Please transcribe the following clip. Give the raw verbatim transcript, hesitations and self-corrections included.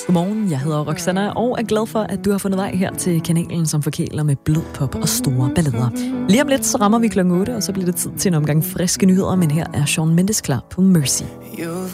Godmorgen, jeg hedder Roxanna og er glad for, at du har fundet vej her til kanalen, som forkæler med blød pop og store ballader. Lige om lidt, så rammer vi klokken otte, og så bliver det tid til en omgang friske nyheder, men her er Shawn Mendes klar på Mercy. You've